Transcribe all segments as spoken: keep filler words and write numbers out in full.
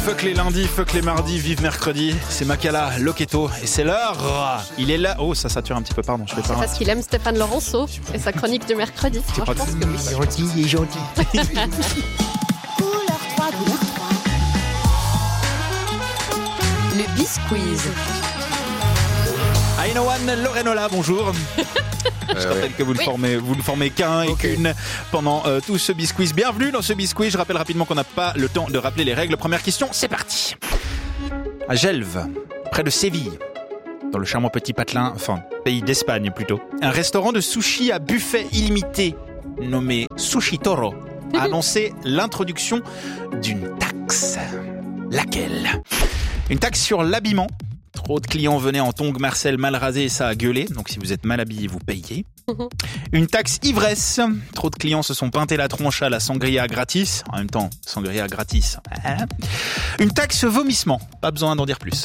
Fuck les lundis, fuck les mardis, vive mercredi. C'est Makala, Loketo et c'est l'heure. Il est là. Oh, ça sature un petit peu, pardon. Je fais C'est pas. parce qu'il aime Stéphane Laurenceau et sa chronique du mercredi. Moi, je pense que oui. Il est gentil, il est gentil. Le Bisquiz. Ainoan Lorenola, bonjour. Je rappelle que vous ne Oui. formez, vous ne formez qu'un et Okay. qu'une pendant euh, tout ce bisquiz. Bienvenue dans ce bisquiz. Je rappelle rapidement qu'on n'a pas le temps de rappeler les règles. Première question, c'est parti. À Gelve, près de Séville, dans le charmant petit patelin, enfin, pays d'Espagne plutôt, un restaurant de sushi à buffet illimité, nommé Sushi Toro, a annoncé l'introduction d'une taxe. Laquelle ? Une taxe sur l'habillement. Trop de clients venaient en tongs Marcel mal rasés et ça a gueulé. Donc si vous êtes mal habillé, vous payez. Une taxe ivresse. Trop de clients se sont peintés la tronche à la sangria gratis. En même temps, sangria gratis. Hein. Une taxe vomissement. Pas besoin d'en dire plus.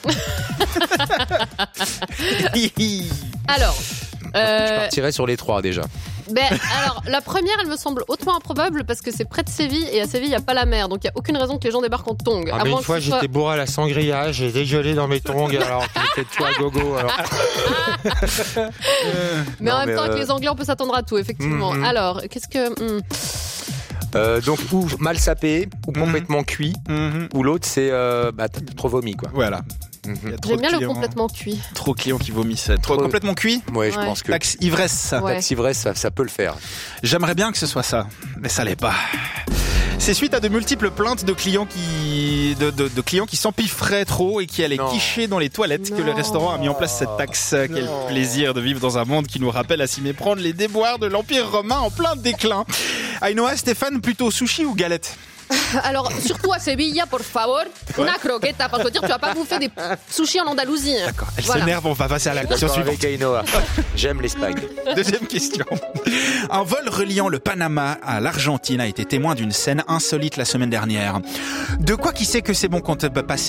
Alors, euh, Je partirais sur les trois déjà. ben, alors, la première, elle me semble hautement improbable parce que c'est près de Séville et à Séville, il n'y a pas la mer. Donc, il n'y a aucune raison que les gens débarquent en tongs. Ah, à mais moins une fois, que ce soit- j'étais bourré à la sangria, j'ai dégelé dans mes tongs, alors j'étais tout à gogo. Alors. Mais en Non, même mais, temps, euh, avec les Anglais, on peut s'attendre à tout, effectivement. Mhm. Alors, qu'est-ce que. hmm. Euh, donc, ou mal sapé, ou Mhm. complètement cuit, Mhm. ou l'autre, c'est euh, bah, t'as trop vomi, quoi. Voilà. Mhm. Il y a trop J'aime de bien le clients. complètement cuit. Trop de clients qui vomissent. Trop, Trop- complètement cuit. Ouais, je Ouais. pense que Taxe ivresse. Ouais. taxe ivresse, ça, ça peut le faire. J'aimerais bien que ce soit ça, mais ça l'est pas. C'est suite à de multiples plaintes de clients qui, de, de, de clients qui s'empiffraient trop et qui allaient Non. quicher dans les toilettes que le Non. restaurant a mis en place cette taxe. Quel plaisir de vivre dans un monde qui nous rappelle à s'y méprendre les déboires de l'Empire romain en plein déclin. Ainoa, Stéphane, plutôt sushi ou galette ? Alors, surtout à Sevilla, por favor, una croqueta. Parce que dire, tu vas pas bouffer des sushis en Andalousie. D'accord, elle Voilà. s'énerve, on va passer à la question D'accord, suivante. avec Ainoa. J'aime l'Espagne. Deuxième question. Un vol reliant le Panama à l'Argentine a été témoin d'une scène insolite la semaine dernière. De quoi qui sait que c'est bon qu'on te peut passer ?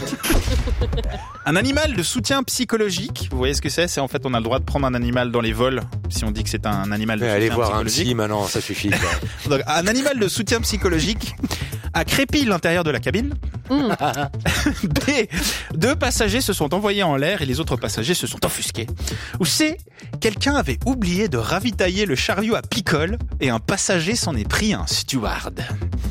Un animal de soutien psychologique. Vous voyez ce que c'est ? C'est en fait, on a le droit de prendre un animal dans les vols si on dit que c'est un animal de Mais soutien allez voir un psychologique. psy maintenant, ça suffit. quoi. Donc, un animal de soutien psychologique a crépi l'intérieur de la cabine. Mm. B. Deux passagers se sont envoyés en l'air et les autres passagers se sont offusqués. Ou C. Quelqu'un avait oublié de ravitailler le chariot à picole et un passager s'en est pris un steward.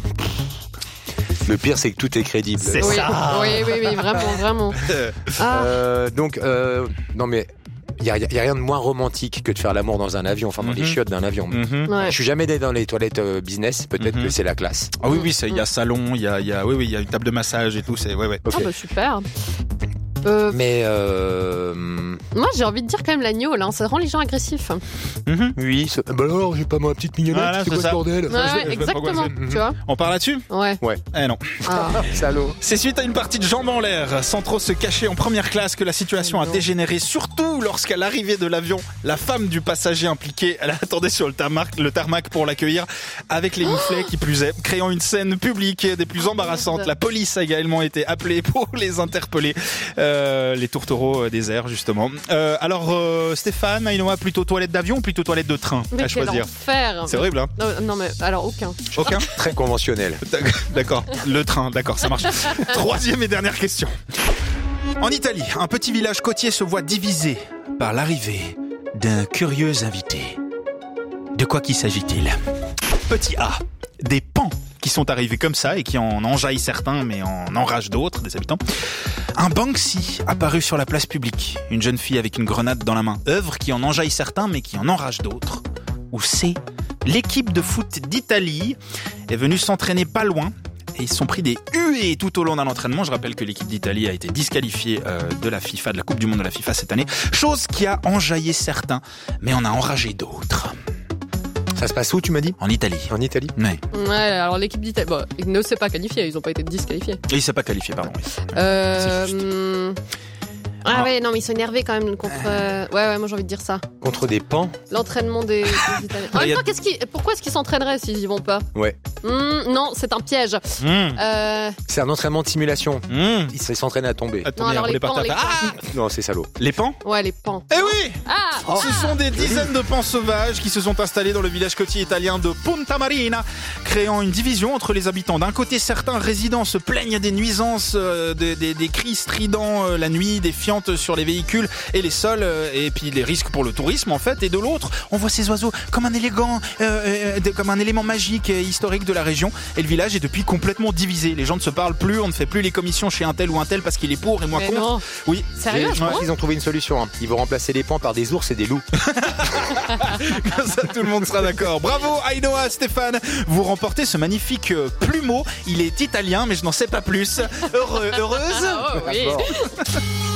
Le pire, c'est que tout est crédible. C'est Oui, ça. oui, oui, oui, vraiment, vraiment. Ah, Euh, donc, euh, non mais, il y a, y a rien de moins romantique que de faire l'amour dans un avion, enfin dans les Mhm. chiottes d'un avion. Mhm. ouais. Je suis jamais allé dans les toilettes euh, business, peut-être Mhm. que c'est la classe. Ah oui, oui, ça, il y a salon, il y a, il y a, oui, oui, il y a une table de massage et tout. C'est, ouais, ouais. Ok. Ah bah super. Euh, Mais euh, moi, j'ai envie de dire quand même l'agneau, là, ça rend les gens agressifs. Mhm. oui, ce- bah alors j'ai pas ma petite mignonnette, Voilà, c'est c'est quoi ça. ce bordel? Ouais, je- je ouais, sais pas quoi exactement. c'est. Tu vois On part là-dessus ? Ouais. Eh non. Ah. Salaud. C'est suite à une partie de jambes en l'air, sans trop se cacher en première classe, que la situation a Non. dégénéré, surtout lorsqu'à l'arrivée de l'avion, la femme du passager impliqué, elle attendait sur le tarmac, le tarmac pour l'accueillir, avec les mouflets qui plus est, créant une scène publique des plus embarrassantes. merde. La police a également été appelée pour les interpeller, euh, les tourtereaux des airs justement. Euh, alors euh, Stéphane, Ainoa, plutôt toilette d'avion ou plutôt toilette de train Mais à quel choisir? enfer. C'est horrible, hein? Non, non, mais alors aucun. Aucun? Très conventionnel. D'accord, le train, d'accord, ça marche. Troisième et dernière question. En Italie, un petit village côtier se voit divisé par l'arrivée d'un curieux invité. De quoi qui s'agit-il ? Petit A, des pans qui sont arrivés comme ça et qui en enjaillent certains mais en enragent d'autres, des habitants. Un Banksy apparu sur la place publique, une jeune fille avec une grenade dans la main. Œuvre qui en enjaille certains mais qui en enrage d'autres. Ou C, l'équipe de foot d'Italie est venue s'entraîner pas loin et ils se sont pris des huées tout au long d'un entraînement. Je rappelle que l'équipe d'Italie a été disqualifiée euh, de la FIFA, de la Coupe du Monde de la FIFA cette année. Chose qui a enjaillé certains, mais en a enragé d'autres. Ça se passe où, tu m'as dit? En Italie. En Italie? Ouais. Ouais, alors l'équipe d'Italie, bon, ils ne s'est pas qualifié, ils n'ont pas été disqualifiés. Et il s'est pas qualifié, pardon. Oui. Euh, hum, Ah ouais, non, mais ils sont énervés quand même contre. euh, Ouais, ouais, moi j'ai envie de dire ça. Contre des pans. L'entraînement des, des Italiens. En Il y même a- temps, qu'est-ce qui... pourquoi est-ce qu'ils s'entraîneraient s'ils y vont pas? Ouais. Hmm, Non, c'est un piège. Mmh. Euh... C'est un entraînement de simulation. Mmh. Ils s'entraînent à tomber. Attendez, alors on les les partage. pans, les Ah Non, c'est salaud. Les pans? Ouais, les pans. Eh oui. Ah Ce sont des dizaines de pans sauvages qui se sont installés dans le village côtier italien de Punta Marina, créant une division entre les habitants. D'un côté, certains résidents se plaignent des nuisances, euh, des, des, des cris stridents euh, la nuit, des fientes sur les véhicules et les sols, euh, et puis les risques pour le tourisme en fait. Et de l'autre, on voit ces oiseaux comme un élégant, euh, euh, de- comme un élément magique et historique de la région. Et le village est depuis complètement divisé. Les gens ne se parlent plus, on ne fait plus les commissions chez un tel ou un tel parce qu'il est pour et moi Mais contre. non. Oui. Sérieux, Et à ce je pense point qu'ils ont trouvé une solution. hein. Ils vont remplacer les pans par des ours et des loups. Comme ça, tout le monde sera d'accord. Bravo, Ainoa, Stéphane. Vous remportez ce magnifique euh, plumeau. Il est italien, mais je n'en sais pas plus. Heureux, heureuse Ah, oh, oui. D'accord.